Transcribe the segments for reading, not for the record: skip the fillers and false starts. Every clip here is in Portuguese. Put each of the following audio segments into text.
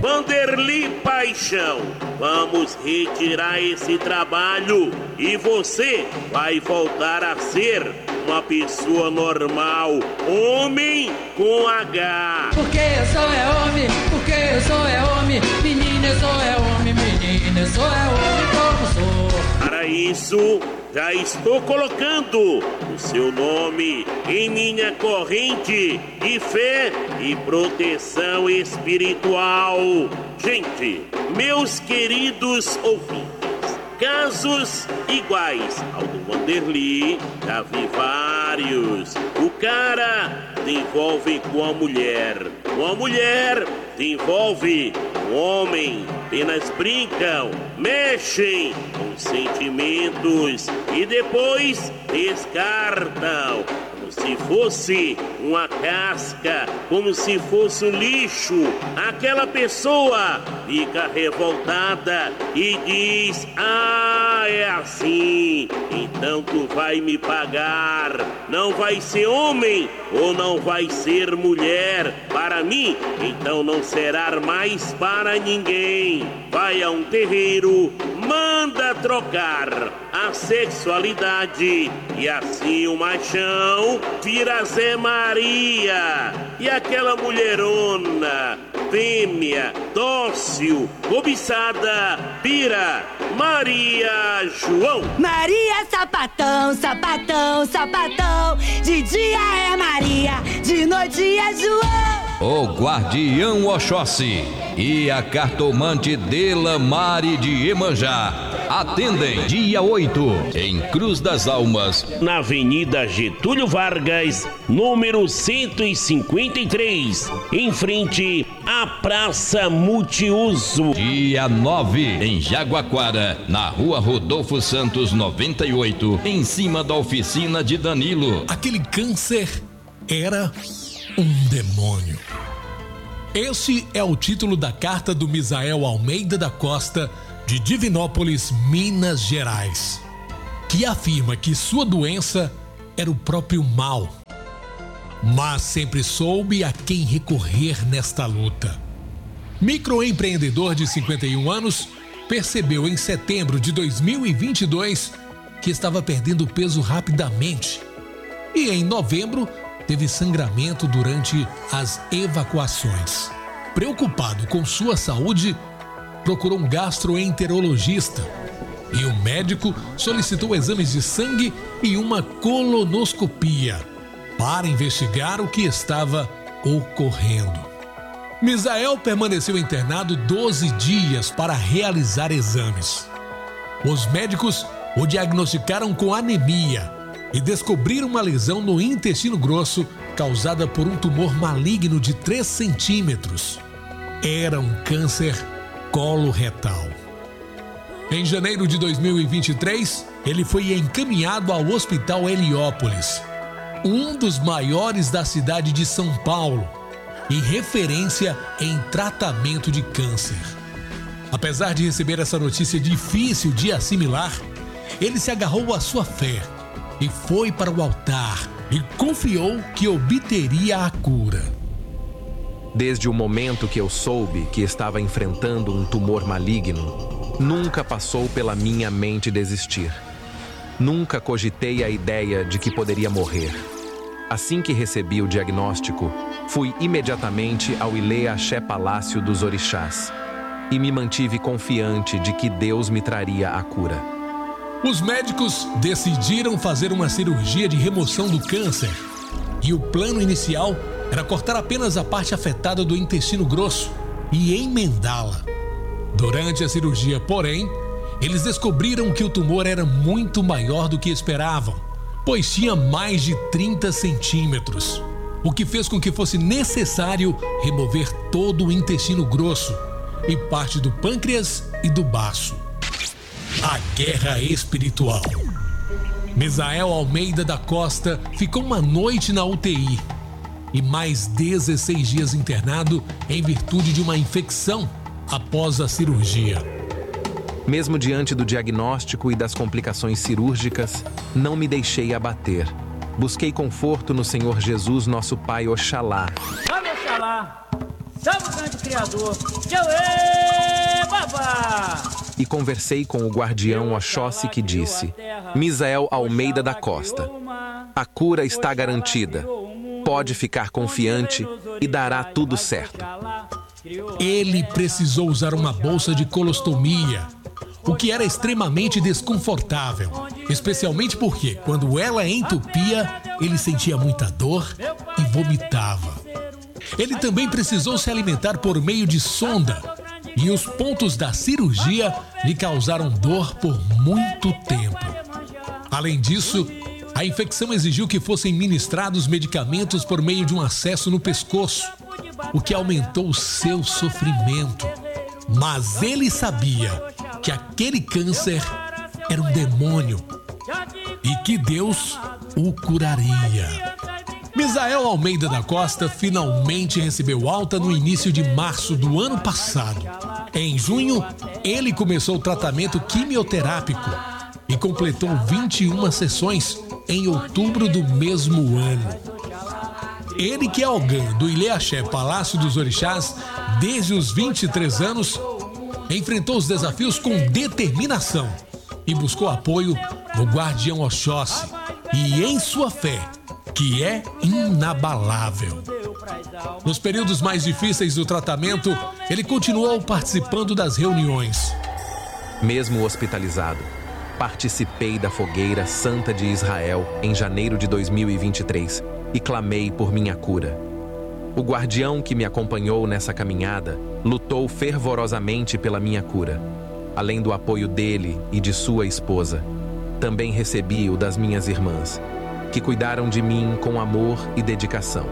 Vanderly Paixão, vamos retirar esse trabalho e você vai voltar a ser uma pessoa normal, homem com H. Porque eu sou homem, porque eu sou homem, menina eu sou homem, menina eu sou homem como sou. Para isso, já estou colocando o seu nome em minha corrente de fé e proteção espiritual. Gente, meus queridos ouvintes, casos iguais ao do Vanderly, já vi vários. O cara se envolve com a mulher se envolve com o homem, apenas brincam, mexem com sentimentos e depois descartam. Como se fosse uma casca, como se fosse um lixo. Aquela pessoa fica revoltada e diz: ah, é assim, então tu vai me pagar. Não vai ser homem ou não vai ser mulher para mim, então não será mais para ninguém. Vai a um terreiro, manda trocar a sexualidade e assim o machão vira Zé Maria. E aquela mulherona, fêmea, dócil, cobiçada, vira Maria João. Maria sapatão, sapatão, sapatão. De dia é Maria, de noite é João. O guardião Oxóssi e a cartomante Dela Mari de Iemanjá atendem dia 8 em Cruz das Almas, na Avenida Getúlio Vargas, número 153, em frente à Praça Multiuso. Dia 9 em Jaguaquara, na Rua Rodolfo Santos 98, em cima da oficina de Danilo. Aquele câncer era um demônio. Esse é o título da carta do Misael Almeida da Costa, de Divinópolis, Minas Gerais, que afirma que sua doença era o próprio mal, mas sempre soube a quem recorrer nesta luta. Microempreendedor de 51 anos percebeu em setembro de 2022 que estava perdendo peso rapidamente e em novembro teve sangramento durante as evacuações. Preocupado com sua saúde, procurou um gastroenterologista e o médico solicitou exames de sangue e uma colonoscopia para investigar o que estava ocorrendo. Misael permaneceu internado 12 dias para realizar exames. Os médicos o diagnosticaram com anemia e descobriram uma lesão no intestino grosso causada por um tumor maligno de 3 centímetros. Era um câncer coloretal. Em janeiro de 2023, ele foi encaminhado ao Hospital Heliópolis, um dos maiores da cidade de São Paulo e referência em tratamento de câncer. Apesar de receber essa notícia difícil de assimilar, ele se agarrou à sua fé e foi para o altar e confiou que obteria a cura. Desde o momento que eu soube que estava enfrentando um tumor maligno, nunca passou pela minha mente desistir. Nunca cogitei a ideia de que poderia morrer. Assim que recebi o diagnóstico, fui imediatamente ao Ilê Axé Palácio dos Orixás e me mantive confiante de que Deus me traria a cura. Os médicos decidiram fazer uma cirurgia de remoção do câncer e o plano inicial era cortar apenas a parte afetada do intestino grosso e emendá-la. Durante a cirurgia, porém, eles descobriram que o tumor era muito maior do que esperavam, pois tinha mais de 30 centímetros, o que fez com que fosse necessário remover todo o intestino grosso e parte do pâncreas e do baço. A guerra espiritual. Misael Almeida da Costa ficou uma noite na UTI e mais 16 dias internado em virtude de uma infecção após a cirurgia. Mesmo diante do diagnóstico e das complicações cirúrgicas, não me deixei abater. Busquei conforto no Senhor Jesus, nosso Pai Oxalá. Ave Oxalá! Salve o grande criador. Tchauê, babá! E conversei com o guardião Oxóssi que disse: Misael Almeida da Costa, a cura está garantida. Pode ficar confiante e dará tudo certo. Ele precisou usar uma bolsa de colostomia, o que era extremamente desconfortável, especialmente porque, quando ela entupia, ele sentia muita dor e vomitava. Ele também precisou se alimentar por meio de sonda, e os pontos da cirurgia lhe causaram dor por muito tempo. Além disso, a infecção exigiu que fossem ministrados medicamentos por meio de um acesso no pescoço, o que aumentou o seu sofrimento. Mas ele sabia que aquele câncer era um demônio e que Deus o curaria. Misael Almeida da Costa finalmente recebeu alta no início de março do ano passado. Em junho, ele começou o tratamento quimioterápico e completou 21 sessões em outubro do mesmo ano. Ele, que é Ogã do Ilê Axé Palácio dos Orixás desde os 23 anos, enfrentou os desafios com determinação e buscou apoio no guardião Oxóssi e em sua fé, que é inabalável. Nos períodos mais difíceis do tratamento, ele continuou participando das reuniões. Mesmo hospitalizado, participei da Fogueira Santa de Israel em janeiro de 2023 e clamei por minha cura. O guardião que me acompanhou nessa caminhada lutou fervorosamente pela minha cura. Além do apoio dele e de sua esposa, também recebi o das minhas irmãs, que cuidaram de mim com amor e dedicação.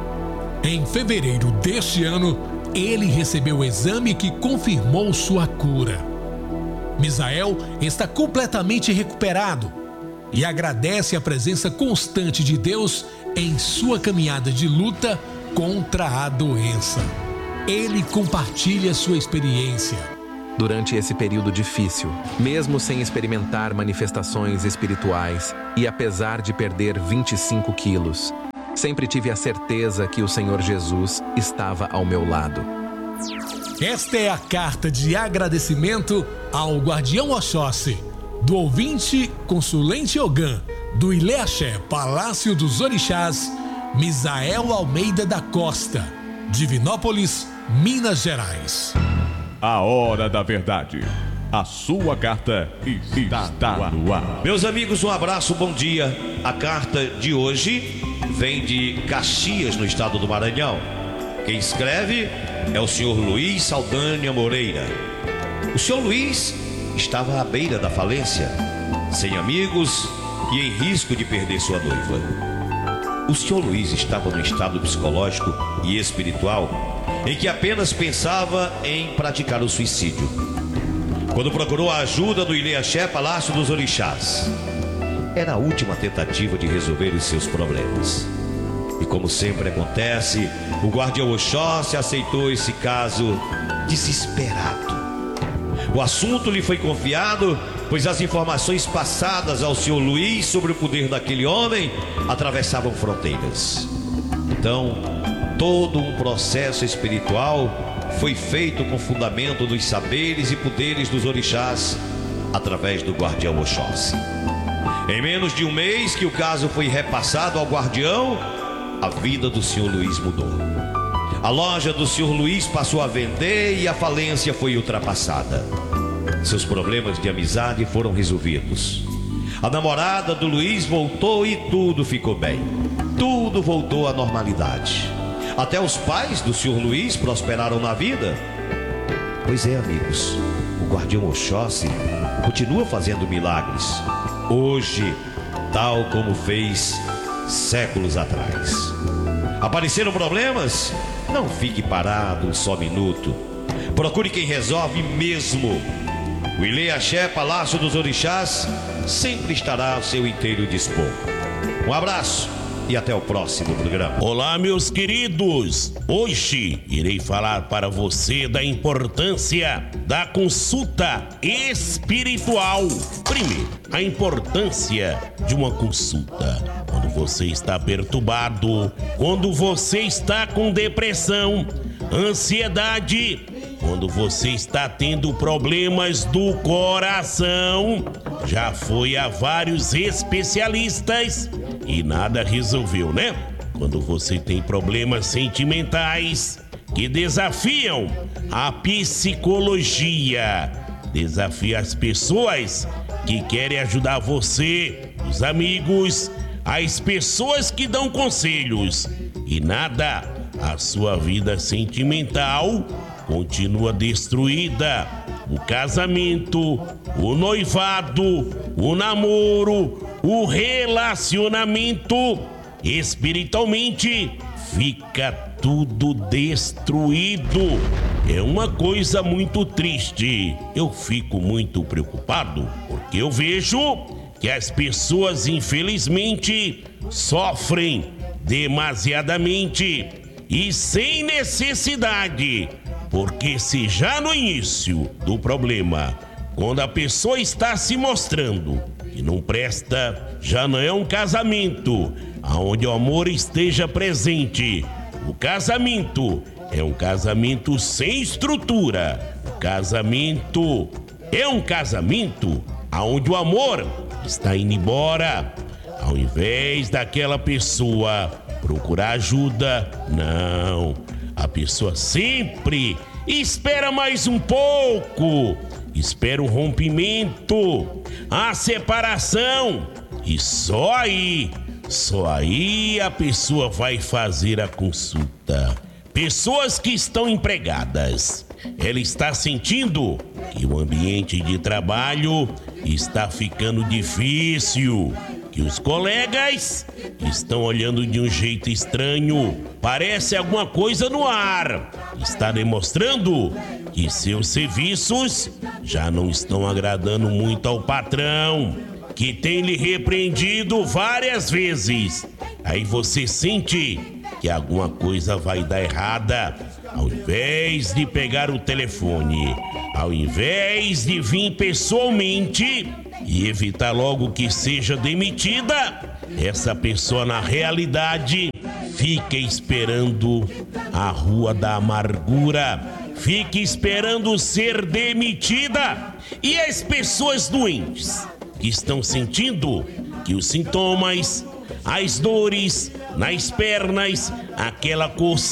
Em fevereiro deste ano, ele recebeu o exame que confirmou sua cura. Misael está completamente recuperado e agradece a presença constante de Deus em sua caminhada de luta contra a doença. Ele compartilha sua experiência. Durante esse período difícil, mesmo sem experimentar manifestações espirituais e apesar de perder 25 quilos, sempre tive a certeza que o Senhor Jesus estava ao meu lado. Esta é a carta de agradecimento ao guardião Oxóssi, do ouvinte consulente Ogã, do Ilê Axé Palácio dos Orixás, Misael Almeida da Costa, Divinópolis, Minas Gerais. A hora da verdade. A sua carta está no ar. Meus amigos, um abraço, bom dia. A carta de hoje vem de Caxias, no estado do Maranhão. Quem escreve é o senhor Luiz Saldanha Moreira. O senhor Luiz estava à beira da falência, sem amigos e em risco de perder sua noiva. O senhor Luiz estava num estado psicológico e espiritual em que apenas pensava em praticar o suicídio. Quando procurou a ajuda do Ilê Axé Palácio dos Orixás, era a última tentativa de resolver os seus problemas. E como sempre acontece, o guardião Oxóssi aceitou esse caso desesperado. O assunto lhe foi confiado, pois as informações passadas ao senhor Luiz sobre o poder daquele homem atravessavam fronteiras. Então, todo um processo espiritual foi feito com fundamento dos saberes e poderes dos orixás através do guardião Oxóssi. Em menos de um mês que o caso foi repassado ao guardião, a vida do senhor Luiz mudou. A loja do senhor Luiz passou a vender e a falência foi ultrapassada. Seus problemas de amizade foram resolvidos. A namorada do Luiz voltou e tudo ficou bem. Tudo voltou à normalidade. Até os pais do senhor Luiz prosperaram na vida. Pois é, amigos, o guardião Oxóssi continua fazendo milagres. Hoje, tal como fez séculos atrás. Apareceram problemas? Não fique parado um só minuto. Procure quem resolve mesmo. O Ilê Axé Palácio dos Orixás sempre estará ao seu inteiro dispor. Um abraço e até o próximo programa. Olá, meus queridos! Hoje irei falar para você da importância da consulta espiritual. Primeiro, a importância de uma consulta. Quando você está perturbado, quando você está com depressão, ansiedade, quando você está tendo problemas do coração, já foi a vários especialistas e nada resolveu, né? Quando você tem problemas sentimentais que desafiam a psicologia, desafia as pessoas que querem ajudar você, os amigos, as pessoas que dão conselhos e nada, a sua vida sentimental continua destruída. O casamento, o noivado, o namoro, o relacionamento, espiritualmente, fica tudo destruído. É uma coisa muito triste. Eu fico muito preocupado porque eu vejo que as pessoas, infelizmente, sofrem demasiadamente e sem necessidade. Porque se já no início do problema, quando a pessoa está se mostrando que não presta, já não é um casamento onde o amor esteja presente. O casamento é um casamento sem estrutura. O casamento é um casamento onde o amor está indo embora. Ao invés daquela pessoa procurar ajuda, não. A pessoa sempre espera mais um pouco, espera o rompimento, a separação, e só aí a pessoa vai fazer a consulta. Pessoas que estão empregadas, ela está sentindo que o ambiente de trabalho está ficando difícil, que os colegas estão olhando de um jeito estranho, parece alguma coisa no ar. Está demonstrando que seus serviços já não estão agradando muito ao patrão, que tem lhe repreendido várias vezes. Aí você sente que alguma coisa vai dar errada. Ao invés de pegar o telefone, ao invés de vir pessoalmente e evitar logo que seja demitida, essa pessoa na realidade fica esperando a rua da amargura, fica esperando ser demitida. E as pessoas doentes que estão sentindo que os sintomas, as dores nas pernas, aquela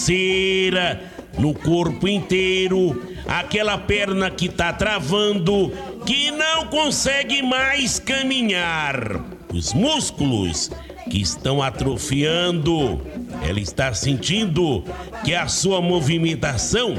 coceira no corpo inteiro, aquela perna que está travando, que não consegue mais caminhar, os músculos que estão atrofiando, ela está sentindo que a sua movimentação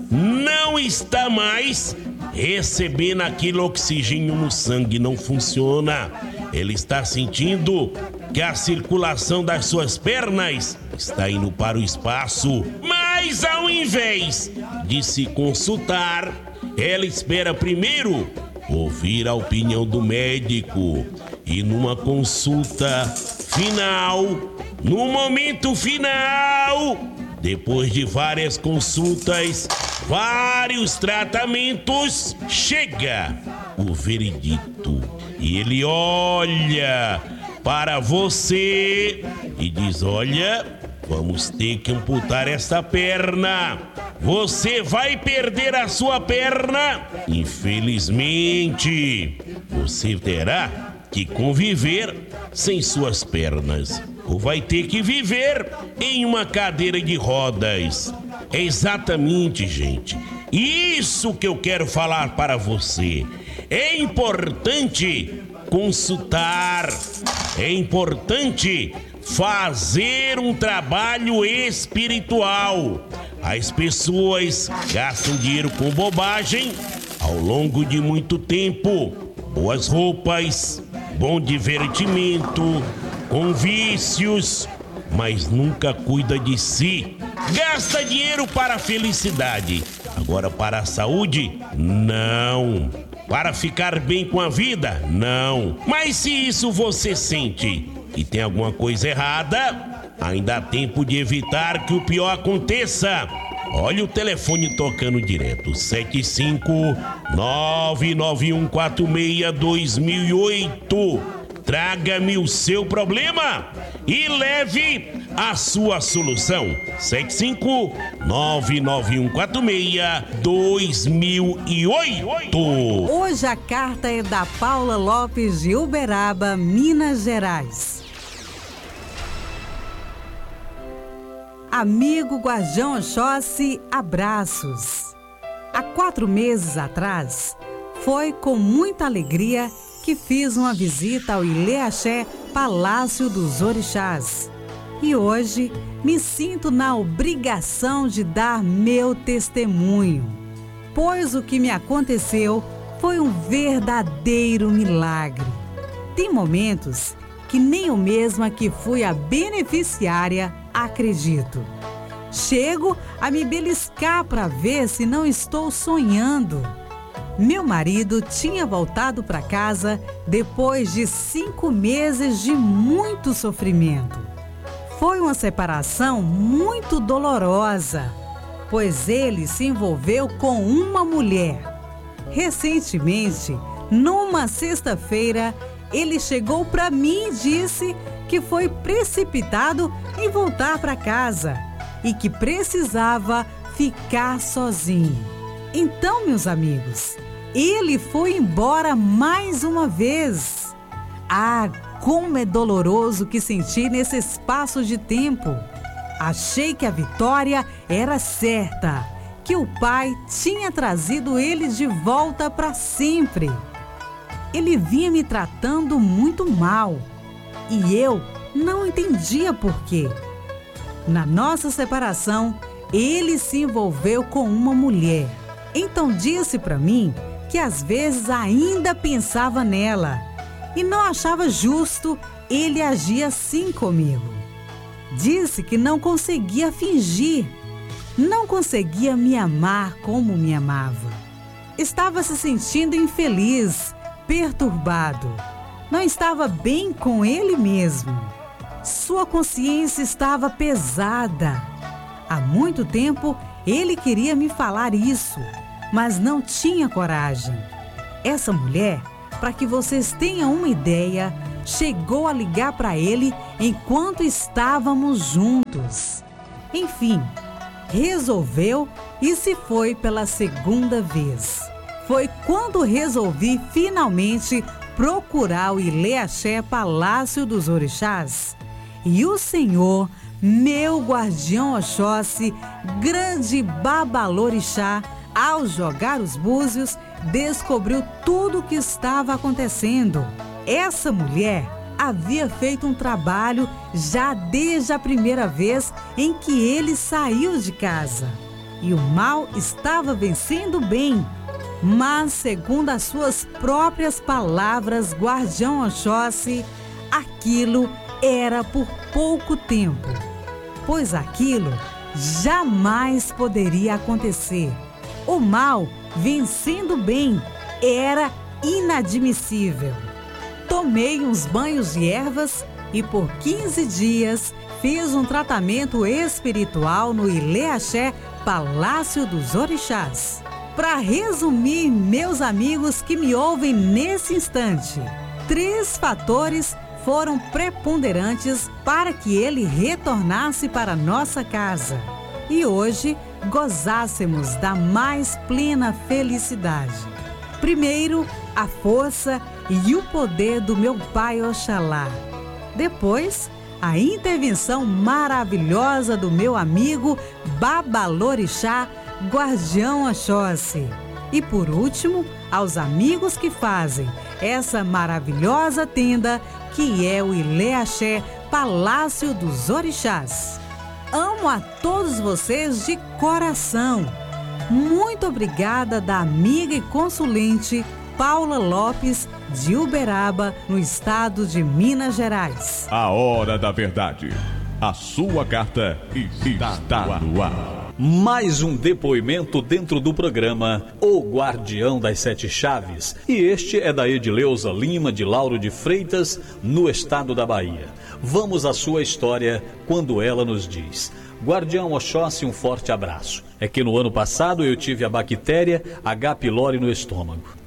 não está mais recebendo aquele oxigênio no sangue, não funciona. Ela está sentindo que a circulação das suas pernas está indo para o espaço, mas ao invés de se consultar, ela espera primeiro ouvir a opinião do médico e numa consulta final, no momento final, depois de várias consultas, vários tratamentos, chega o veredito e ele olha para você e diz: olha, vamos ter que amputar essa perna. Você vai perder a sua perna. Infelizmente, você terá que conviver sem suas pernas, ou vai ter que viver em uma cadeira de rodas. É exatamente, gente, isso que eu quero falar para você. É importante consultar, é importante fazer um trabalho espiritual. As pessoas gastam dinheiro com bobagem ao longo de muito tempo. Boas roupas, bom divertimento, com vícios, mas nunca cuida de si. Gasta dinheiro para a felicidade, agora para a saúde, não. Para ficar bem com a vida, não. Mas se isso você sente que tem alguma coisa errada, ainda há tempo de evitar que o pior aconteça. Olha o telefone tocando direto, 75991462008. Traga-me o seu problema e leve a sua solução. 75-99146-2008. Hoje a carta é da Paula Lopes de Uberaba, Minas Gerais. Amigo Guardião Oxóssi, abraços. Há 4 meses atrás, foi com muita alegria que fiz uma visita ao Ilê-Axé Palácio dos Orixás. E hoje me sinto na obrigação de dar meu testemunho, pois o que me aconteceu foi um verdadeiro milagre. Tem momentos que nem eu mesma que fui a beneficiária acredito. Chego a me beliscar para ver se não estou sonhando. Meu marido tinha voltado para casa depois de 5 meses de muito sofrimento. Foi uma separação muito dolorosa, pois ele se envolveu com uma mulher. Recentemente, numa sexta-feira, ele chegou para mim e disse que foi precipitado em voltar para casa e que precisava ficar sozinho. Então, meus amigos, ele foi embora mais uma vez. Ah, como é doloroso que senti nesse espaço de tempo. Achei que a vitória era certa, que o Pai tinha trazido ele de volta para sempre. Ele vinha me tratando muito mal e eu não entendia por quê. Na nossa separação, ele se envolveu com uma mulher. Então disse para mim que às vezes ainda pensava nela e não achava justo ele agir assim comigo. Disse que não conseguia fingir, não conseguia me amar como me amava. Estava se sentindo infeliz, perturbado. Não estava bem com ele mesmo. Sua consciência estava pesada. Há muito tempo ele queria me falar isso, mas não tinha coragem. Essa mulher, para que vocês tenham uma ideia, chegou a ligar para ele enquanto estávamos juntos. Enfim, resolveu e se foi pela segunda vez. Foi quando resolvi finalmente procurar o Ilê-Axé Palácio dos Orixás. E o Senhor, meu guardião Oxóssi, grande babalorixá, ao jogar os búzios, descobriu tudo o que estava acontecendo. Essa mulher havia feito um trabalho já desde a primeira vez em que ele saiu de casa. E o mal estava vencendo o bem. Mas, segundo as suas próprias palavras, guardião Oxóssi, aquilo era por pouco tempo, pois aquilo jamais poderia acontecer. O mal vencendo o bem era inadmissível. Tomei uns banhos de ervas e por 15 dias fiz um tratamento espiritual no Ilê-Axé Palácio dos Orixás. Para resumir, meus amigos que me ouvem nesse instante, 3 fatores foram preponderantes para que ele retornasse para nossa casa e hoje gozássemos da mais plena felicidade. Primeiro, a força e o poder do meu Pai Oxalá. Depois, a intervenção maravilhosa do meu amigo Babalorixá, guardião Oxóssi. E por último, aos amigos que fazem essa maravilhosa tenda que é o Ilê-Axé Palácio dos Orixás. Amo a todos vocês de coração. Muito obrigada da amiga e consulente Paula Lopes de Uberaba, no estado de Minas Gerais. A hora da verdade. A sua carta está no ar. Mais um depoimento dentro do programa O Guardião das Sete Chaves. E este é da Edileuza Lima de Lauro de Freitas, no estado da Bahia. Vamos à sua história quando ela nos diz: Guardião Oxóssi, um forte abraço. É que no ano passado eu tive a bactéria H. pylori no estômago.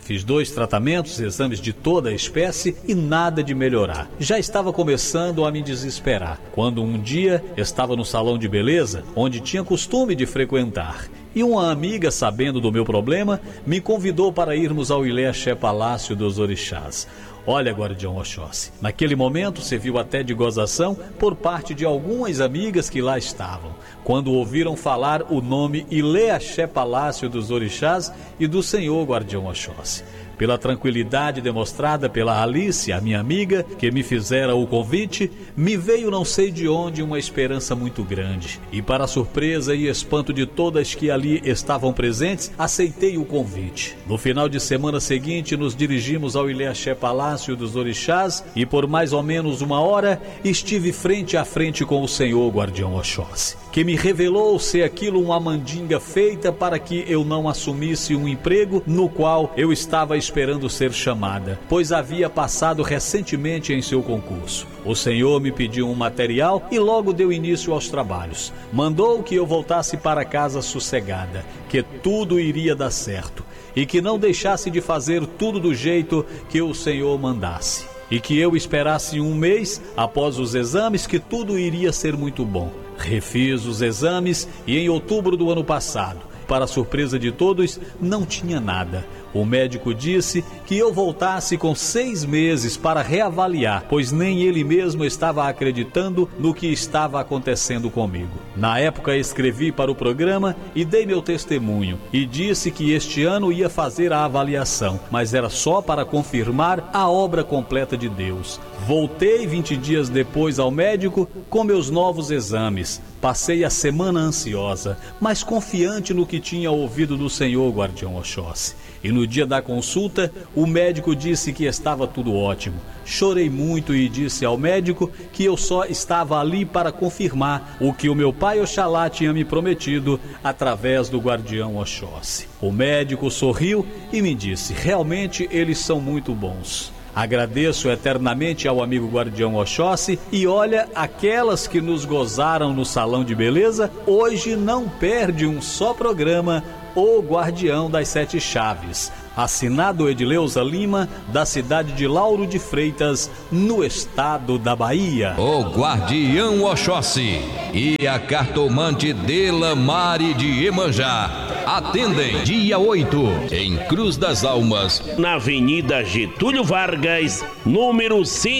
Fiz 2 tratamentos, exames de toda a espécie e nada de melhorar. Já estava começando a me desesperar, quando um dia estava no salão de beleza, onde tinha costume de frequentar. E uma amiga, sabendo do meu problema, me convidou para irmos ao Ilê Axé Palácio dos Orixás. Olha, Guardião Oxóssi, naquele momento serviu até de gozação por parte de algumas amigas que lá estavam, quando ouviram falar o nome Ilê Axé Palácio dos Orixás e do Senhor Guardião Oxóssi. Pela tranquilidade demonstrada pela Alice, a minha amiga, que me fizera o convite, me veio não sei de onde uma esperança muito grande. E para a surpresa e espanto de todas que ali estavam presentes, aceitei o convite. No final de semana seguinte, nos dirigimos ao Ilê Axé Palácio dos Orixás e por mais ou menos 1 hora estive frente a frente com o Senhor Guardião Oxóssi, que me revelou ser aquilo uma mandinga feita para que eu não assumisse um emprego no qual eu estava esperando ser chamada, pois havia passado recentemente em seu concurso. O Senhor me pediu um material e logo deu início aos trabalhos. Mandou que eu voltasse para casa sossegada, que tudo iria dar certo e que não deixasse de fazer tudo do jeito que o Senhor mandasse. E que eu esperasse 1 mês após os exames, que tudo iria ser muito bom. Refiz os exames e em outubro do ano passado, para surpresa de todos, não tinha nada. O médico disse que eu voltasse com 6 meses para reavaliar, pois nem ele mesmo estava acreditando no que estava acontecendo comigo. Na época escrevi para o programa e dei meu testemunho e disse que este ano ia fazer a avaliação, mas era só para confirmar a obra completa de Deus. Voltei 20 dias depois ao médico com meus novos exames. Passei a semana ansiosa, mas confiante no que tinha ouvido do Senhor Guardião Oxóssi. E no dia da consulta, o médico disse que estava tudo ótimo. Chorei muito e disse ao médico que eu só estava ali para confirmar o que o meu pai Oxalá tinha me prometido através do Guardião Oxóssi. O médico sorriu e me disse: realmente eles são muito bons. Agradeço eternamente ao amigo Guardião Oxóssi e olha, aquelas que nos gozaram no salão de beleza, hoje não perde um só programa, O Guardião das 7 Chaves. Assinado Edileuza Lima, da cidade de Lauro de Freitas, no estado da Bahia. O Guardião Oxóssi e a cartomante Dela Mari de Iemanjá atendem dia 8 em Cruz das Almas, na Avenida Getúlio Vargas, número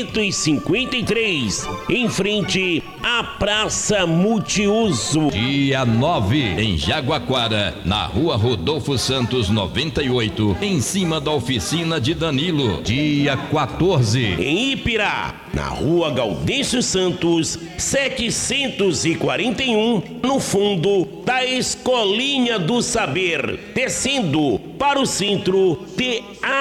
153, em frente à Praça Multiuso. Dia 9 em Jaguaquara, na Rua Rodolfo Santos 98, em cima da oficina de Danilo. Dia 14 em Ipirá, na Rua Gaudêncio Santos 741, no fundo da Escolinha do Saber, descendo para o centro de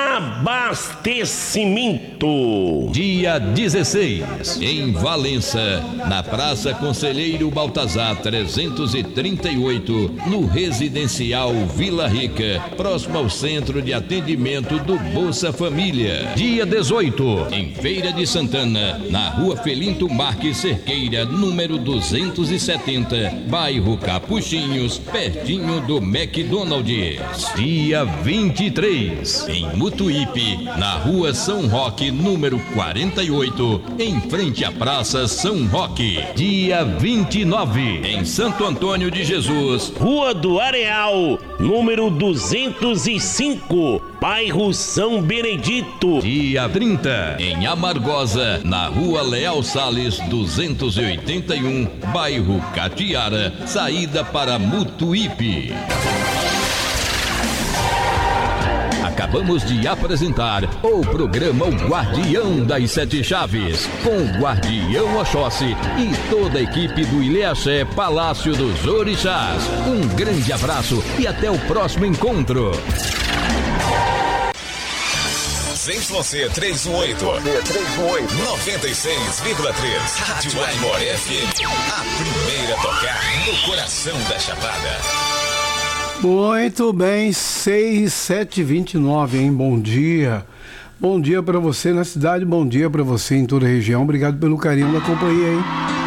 abastecimento. Dia 16 em Valença, na Praça Conselheiro Baltazar 338, no residencial Vila Rica, próximo ao centro de atendimento do Bolsa Família. Dia 18 em Feira de Santana, na Rua Felinto Marques Cerqueira, número 270, bairro Capuchinhos, pertinho do McDonald's. Dia 23 em Mutuípe, na Rua São Roque, número 48, em frente à Praça São Roque. Dia 29 em Santo Antônio de Jesus, Rua do Areal, número 205, bairro São Benedito. Dia 30 em Amargosa, na Rua Leal Salles 281, bairro Catiara, saída para Mutuípe. Acabamos de apresentar o programa O Guardião das 7 Chaves, com o Guardião Oxóssi e toda a equipe do Ilê Axé Palácio dos Orixás. Um grande abraço e até o próximo encontro. ZYC 318, 96,3, Rádio Aimor FM, a primeira a tocar no coração da Chapada. Muito bem, 6:29, hein? Bom dia. Bom dia para você na cidade, bom dia para você em toda a região. Obrigado pelo carinho da companhia, hein?